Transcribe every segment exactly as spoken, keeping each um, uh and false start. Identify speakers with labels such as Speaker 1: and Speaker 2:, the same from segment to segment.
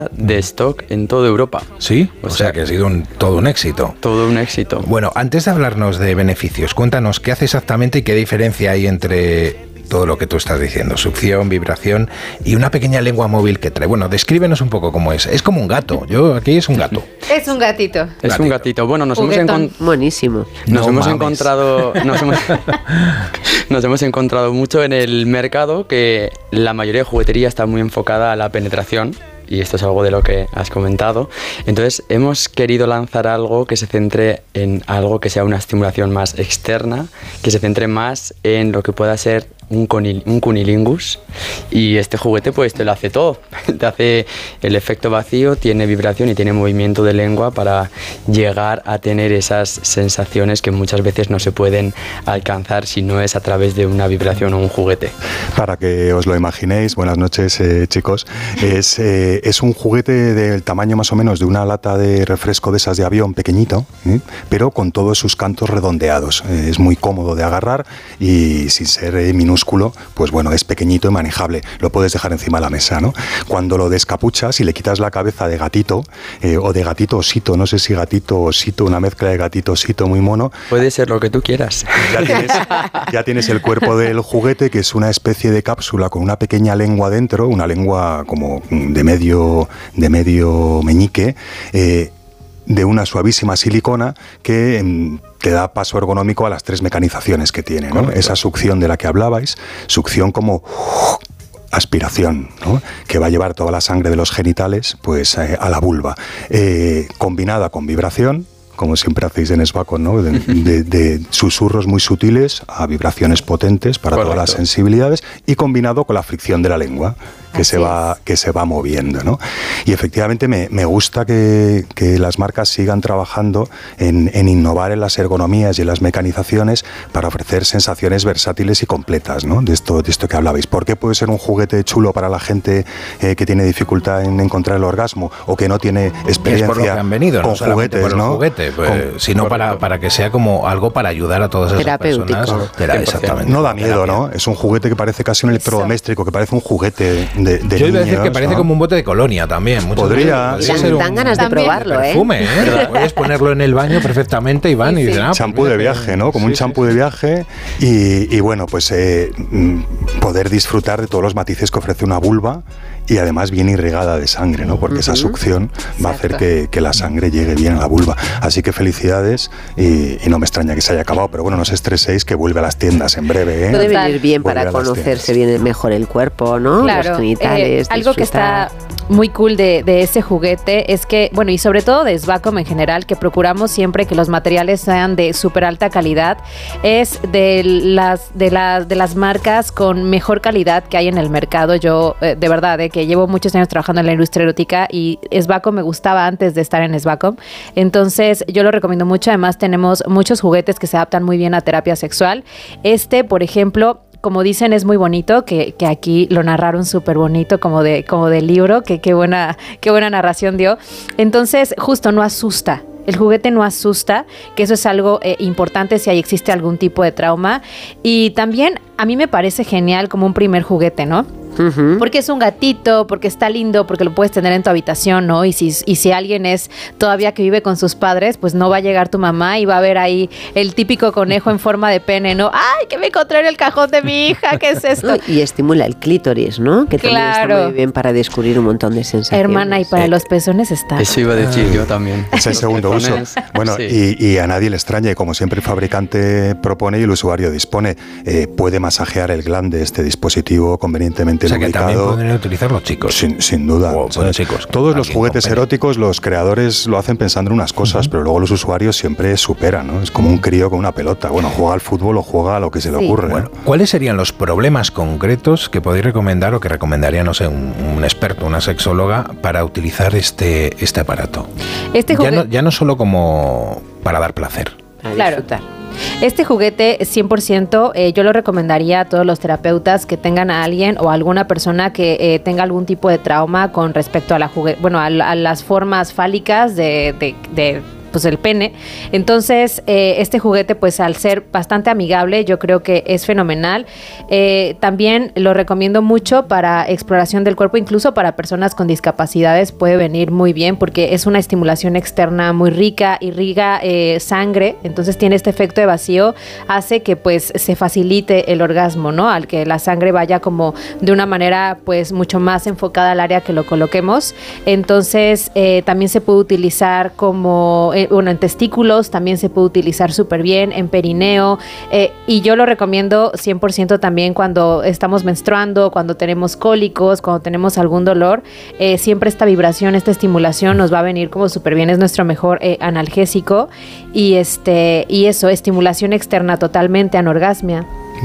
Speaker 1: de stock en toda Europa.
Speaker 2: ¿Sí? O, o sea, sea que ha sido un, todo un éxito.
Speaker 1: Todo un éxito.
Speaker 2: Bueno, antes de hablarnos de beneficios, cuéntanos qué hace exactamente y qué diferencia hay entre todo lo que tú estás diciendo, succión, vibración y una pequeña lengua móvil que trae. Bueno, descríbenos un poco cómo es. Es como un gato. Yo aquí es un gato.
Speaker 3: Es un gatito.
Speaker 1: Es gatito. un gatito. Bueno, nos
Speaker 3: Juguetón.
Speaker 1: hemos encontrado...
Speaker 4: Buenísimo.
Speaker 1: Nos
Speaker 2: no
Speaker 1: hemos
Speaker 2: mames.
Speaker 1: encontrado... Nos hemos... nos hemos encontrado mucho en el mercado que la mayoría de juguetería está muy enfocada a la penetración. Y esto es algo de lo que has comentado. Entonces hemos querido lanzar algo que se centre en algo que sea una estimulación más externa, que se centre más en lo que pueda ser un, conil, un cunilingus. Y este juguete pues te lo hace todo. Te hace el efecto vacío, tiene vibración y tiene movimiento de lengua para llegar a tener esas sensaciones que muchas veces no se pueden alcanzar si no es a través de una vibración o un juguete.
Speaker 5: Para que os lo imaginéis, buenas noches eh, chicos, es... Eh, Es un juguete del tamaño más o menos de una lata de refresco de esas de avión pequeñito, ¿eh? pero con todos sus cantos redondeados. Eh, es muy cómodo de agarrar y sin ser eh, minúsculo, pues bueno, es pequeñito y manejable. Lo puedes dejar encima de la mesa, ¿no? Cuando lo descapuchas y le quitas la cabeza de gatito eh, o de gatito osito, no sé si gatito osito, una mezcla de gatito osito muy mono.
Speaker 1: Puede ser lo que tú quieras.
Speaker 5: Ya tienes, ya tienes el cuerpo del juguete, que es una especie de cápsula con una pequeña lengua dentro, una lengua como de medio de medio meñique, eh, de una suavísima silicona que eh, te da paso ergonómico a las tres mecanizaciones que tiene, ¿no? Esa succión de la que hablabais, succión como aspiración, ¿no? Que va a llevar toda la sangre de los genitales pues eh, a la vulva, eh, combinada con vibración, como siempre hacéis en Svacom, ¿no? De, de, de susurros muy sutiles a vibraciones potentes para Correcto. Todas las sensibilidades y combinado con la fricción de la lengua que se, va, que se va moviendo, ¿no? Y efectivamente me, me gusta que, que las marcas sigan trabajando en, en innovar en las ergonomías y en las mecanizaciones para ofrecer sensaciones versátiles y completas, ¿no? De esto, de esto que hablabais. ¿Por qué puede ser un juguete chulo para la gente eh, que tiene dificultad en encontrar el orgasmo o que no tiene experiencia
Speaker 2: es por lo que han venido,
Speaker 5: con
Speaker 2: no
Speaker 5: juguetes,
Speaker 2: por el
Speaker 5: ¿no?
Speaker 2: juguete, pues, con, sino para, para que sea como algo para ayudar a todas esas personas. Terapéutico. Exactamente.
Speaker 5: No da miedo, ¿no? Es un juguete que parece casi un electrodoméstico, que parece un juguete de, de
Speaker 2: Yo iba
Speaker 5: niños,
Speaker 2: a decir que parece, ¿no?, como un bote de colonia también.
Speaker 5: Podría.
Speaker 4: Podría ser dan un, ganas de probarlo, ¿eh?
Speaker 2: Perfume, ¿eh? Puedes ponerlo en el baño perfectamente y van sí, sí. y dicen, ah,
Speaker 5: champú
Speaker 2: pues
Speaker 5: de viaje, ¿no? Como sí, un champú sí, de viaje y, y bueno, pues eh, poder disfrutar de todos los matices que ofrece una vulva y además bien irrigada de sangre, ¿no? Porque uh-huh. esa succión Exacto. va a hacer que, que la sangre llegue bien a la vulva. Así que felicidades y, y no me extraña que se haya acabado, pero bueno, no os estreséis que vuelve a las tiendas en breve, ¿eh?
Speaker 4: Puede venir bien vuelve para conocerse bien mejor el cuerpo, ¿no?
Speaker 3: Claro,
Speaker 4: los genitales.
Speaker 3: Eh, algo que está muy cool de, de ese juguete es que, bueno, y sobre todo de Svacom en general, que procuramos siempre que los materiales sean de súper alta calidad, es de las, de, las, de las marcas con mejor calidad que hay en el mercado. Yo, eh, de verdad, eh, que llevo muchos años trabajando en la industria erótica y Svacom me gustaba antes de estar en Svacom. Entonces, yo lo recomiendo mucho. Además, tenemos muchos juguetes que se adaptan muy bien a terapia sexual. Este, por ejemplo, como dicen, es muy bonito, que, que aquí lo narraron súper bonito, como de, como de libro, que qué buena, qué buena narración dio. Entonces, justo no asusta. El juguete no asusta, que eso es algo eh, importante si ahí existe algún tipo de trauma. Y también a mí me parece genial como un primer juguete, ¿no? Uh-huh. Porque es un gatito, porque está lindo, porque lo puedes tener en tu habitación, ¿no? Y si, y si alguien es todavía que vive con sus padres, pues no va a llegar tu mamá y va a ver ahí el típico conejo en forma de pene, ¿no? ¡Ay, que me encontré en el cajón de mi hija! ¿Qué es esto?
Speaker 4: Y estimula el clítoris, ¿no? Que también claro. está muy bien para descubrir un montón de sensaciones.
Speaker 3: Hermana, y para eh, los pezones está.
Speaker 1: Eso iba a decir ah. yo también.
Speaker 5: Es el segundo uso. Bueno, sí. y, y a nadie le extraña, y como siempre el fabricante propone y el usuario dispone, eh, puede masajear el glande este dispositivo convenientemente
Speaker 2: o sea,
Speaker 5: lubricado.
Speaker 2: Que también pueden utilizar los chicos.
Speaker 5: Sin, sin duda.
Speaker 2: O, bueno, chicos,
Speaker 5: todos los juguetes eróticos, los creadores lo hacen pensando en unas cosas, uh-huh. pero luego los usuarios siempre superan, ¿no? Es como un crío con una pelota. Bueno, juega al fútbol o juega a lo que se le sí. ocurre.
Speaker 2: Bueno, ¿cuáles serían los problemas concretos que podéis recomendar o que recomendaría, no sé, un, un experto, una sexóloga, para utilizar este, este aparato?
Speaker 3: Este juguete...
Speaker 2: ya, no, ya no solo como para dar placer.
Speaker 3: Claro. Este juguete cien por ciento eh, yo lo recomendaría a todos los terapeutas que tengan a alguien o a alguna persona que eh, tenga algún tipo de trauma con respecto a la juguete, bueno, a, a las formas fálicas de, de, de pues el pene. Entonces, eh, este juguete, pues al ser bastante amigable, yo creo que es fenomenal. Eh, también lo recomiendo mucho para exploración del cuerpo, incluso para personas con discapacidades puede venir muy bien porque es una estimulación externa muy rica, irriga eh, sangre, entonces tiene este efecto de vacío, hace que pues se facilite el orgasmo, ¿no? Al que la sangre vaya como de una manera pues mucho más enfocada al área que lo coloquemos. Entonces, eh, también se puede utilizar como... Eh, bueno, en testículos también se puede utilizar súper bien, en perineo, eh, y yo lo recomiendo cien por ciento también cuando estamos menstruando, cuando tenemos cólicos, cuando tenemos algún dolor, eh, siempre esta vibración, esta estimulación nos va a venir como súper bien, es nuestro mejor eh, analgésico, y, este, y eso, estimulación externa totalmente, anorgasmia.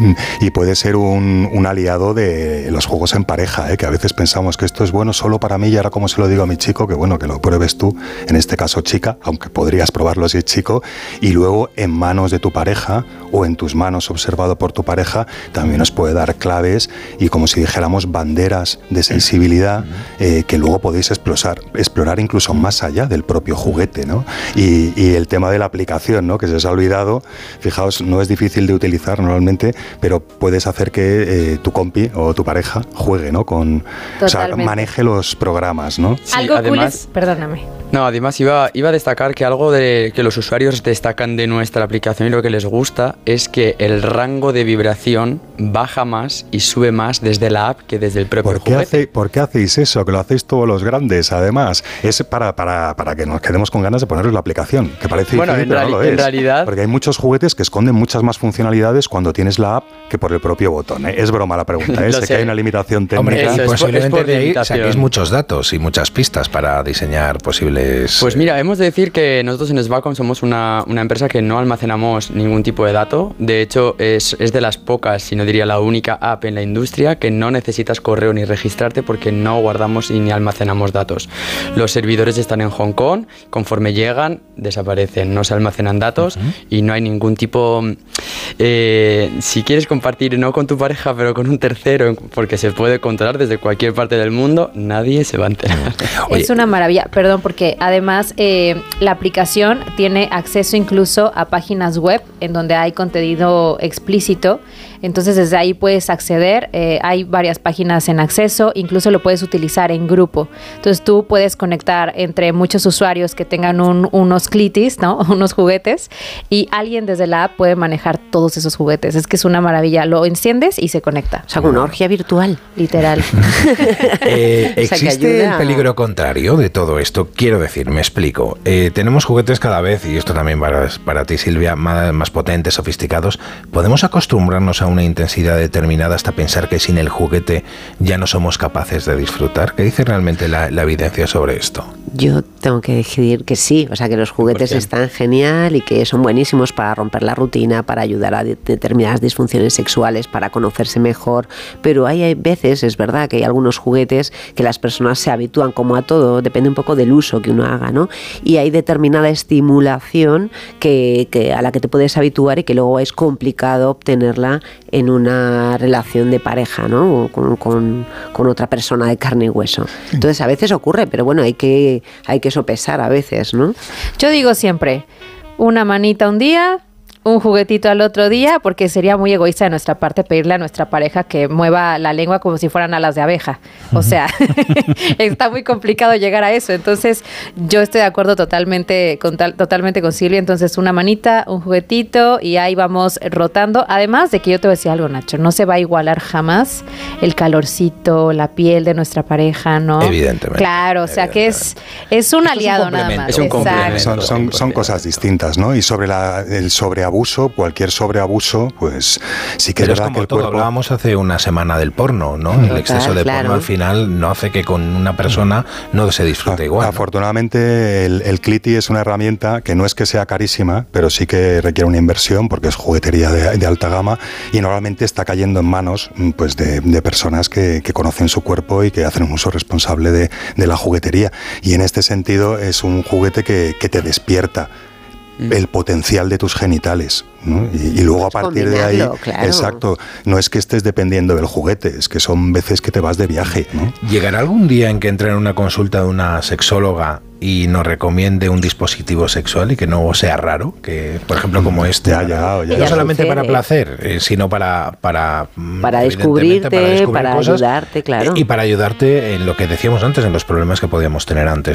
Speaker 5: Y puede ser un, un aliado de los juegos en pareja, ¿eh? Que a veces pensamos que esto es bueno solo para mí y ahora como se lo digo a mi chico, que bueno, que lo pruebes tú, en este caso chica, aunque podrías probarlo si es chico, y luego en manos de tu pareja o en tus manos observado por tu pareja, también nos puede dar claves y como si dijéramos banderas de sensibilidad eh, que luego podéis explorar, explorar incluso más allá del propio juguete, ¿no? Y, y el tema de la aplicación, ¿no? Que se os ha olvidado, fijaos, no es difícil de utilizar normalmente, pero puedes hacer que eh, tu compi o tu pareja juegue, ¿no? Con, o sea, maneje los programas, ¿no?
Speaker 3: Sí, algo además, cool es, perdóname.
Speaker 1: No, además iba, iba a destacar que algo de que los usuarios destacan de nuestra aplicación y lo que les gusta es que el rango de vibración baja más y sube más desde la app que desde el propio
Speaker 5: ¿Por qué
Speaker 1: juguete.
Speaker 5: Hace, ¿Por qué hacéis eso? Que lo hacéis todos los grandes, además. Es para, para, para que nos quedemos con ganas de poneros la aplicación, que parece
Speaker 1: bueno,
Speaker 5: difícil,
Speaker 1: en,
Speaker 5: pero no lo
Speaker 1: en
Speaker 5: es.
Speaker 1: realidad...
Speaker 5: Porque hay muchos juguetes que esconden muchas más funcionalidades cuando tienes la app que por el propio botón, ¿eh? Es broma la pregunta, ¿eh? sé, sé que hay una limitación técnica.
Speaker 2: Hombre,
Speaker 1: eso,
Speaker 2: y posiblemente
Speaker 1: es por, es por
Speaker 2: de ahí saquéis muchos datos y muchas pistas para diseñar posibles...
Speaker 1: Pues mira, hemos de decir que nosotros en Svacom somos una, una empresa que no almacenamos ningún tipo de dato. De hecho, es, es de las pocas, si no diría la única app en la industria que no necesitas correo ni registrarte porque no guardamos y ni almacenamos datos. Los servidores están en Hong Kong, conforme llegan, desaparecen, no se almacenan datos uh-huh. y no hay ningún tipo... Eh, si quieres compartir no con tu pareja, pero con un tercero, porque se puede controlar desde cualquier parte del mundo, nadie se va a enterar.
Speaker 3: Oye, es una maravilla, perdón, porque además eh, la aplicación tiene acceso incluso a páginas web en donde hay contenido explícito. Entonces desde ahí puedes acceder, eh, hay varias páginas en acceso, incluso lo puedes utilizar en grupo. Entonces tú puedes conectar entre muchos usuarios que tengan un, unos clitis, ¿no? Unos juguetes, y alguien desde la app puede manejar todos esos juguetes. Es que es una maravilla, lo enciendes y se conecta.
Speaker 4: O sea, una orgía virtual.
Speaker 3: Literal.
Speaker 2: eh, ¿Existe el peligro contrario de todo esto? Quiero decir, me explico. Eh, tenemos juguetes cada vez, y esto también para, para ti, Silvia, más, más potentes, sofisticados. ¿Podemos acostumbrarnos a una intensidad determinada hasta pensar que sin el juguete ya no somos capaces de disfrutar? ¿Qué dice realmente la, la evidencia sobre esto?
Speaker 4: Yo tengo que decidir que sí, o sea que los juguetes están genial y que son buenísimos para romper la rutina, para ayudar a de- determinadas disfunciones sexuales, para conocerse mejor, pero hay, hay veces, es verdad que hay algunos juguetes que las personas se habitúan, como a todo, depende un poco del uso que uno haga, ¿no? Y hay determinada estimulación que, que a la que te puedes habituar y que luego es complicado obtenerla en una relación de pareja, ¿no? Con, con, con otra persona de carne y hueso. Entonces a veces ocurre, pero bueno, hay que, hay que sopesar a veces, ¿no?
Speaker 3: Yo digo siempre, una manita un día, un juguetito al otro día, porque sería muy egoísta de nuestra parte pedirle a nuestra pareja que mueva la lengua como si fueran alas de abeja. O sea, está muy complicado llegar a eso. Entonces, yo estoy de acuerdo totalmente con, tal, totalmente con Silvia. Entonces, una manita, un juguetito y ahí vamos rotando. Además de que yo te voy a decir algo, Nacho, no se va a igualar jamás el calorcito, la piel de nuestra pareja, ¿no?
Speaker 2: Evidentemente.
Speaker 3: Claro, o sea que es, es un aliado nada más.
Speaker 1: Es un complemento.
Speaker 5: Son, son, son cosas distintas, ¿no? Y sobre la, el sobreabuso, cualquier sobreabuso, pues sí que
Speaker 2: Pero
Speaker 5: es verdad
Speaker 2: como
Speaker 5: que el
Speaker 2: todo,
Speaker 5: cuerpo...
Speaker 2: hablábamos hace una semana del porno, ¿no?
Speaker 4: Total,
Speaker 2: el exceso de
Speaker 4: claro.
Speaker 2: porno al final no hace que con una persona no se disfrute
Speaker 5: A,
Speaker 2: igual, ¿no?
Speaker 5: Afortunadamente el, el Cliti es una herramienta que no es que sea carísima, pero sí que requiere una inversión porque es juguetería de, de alta gama y normalmente está cayendo en manos pues de, de personas que, que conocen su cuerpo y que hacen un uso responsable de, de la juguetería. Y en este sentido es un juguete que, que te despierta el potencial de tus genitales, ¿no? Y, y luego a partir de ahí,
Speaker 4: claro.
Speaker 5: exacto, no es que estés dependiendo del juguete, es que son veces que te vas de viaje, ¿no?
Speaker 2: ¿Llegará algún día en que entre en una consulta de una sexóloga y nos recomiende un dispositivo sexual y que no sea raro, que por ejemplo como este,
Speaker 5: ya, ya, ya,
Speaker 2: no
Speaker 5: ya
Speaker 2: solamente
Speaker 4: sucede.
Speaker 2: para placer, eh, sino para para
Speaker 4: para descubrirte, para, para ayudarte, claro,
Speaker 2: y para ayudarte en lo que decíamos antes, en los problemas que podíamos tener antes.